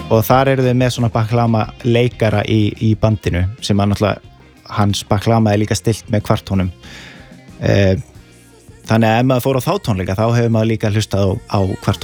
og þar eru þau með svona baklama leikara í bandinu sem að náttúrulega hans baklama líka stilt með kvartónum þannig að ef maður fór á þá tónleika þá hefur maður líka hlustað á kvartón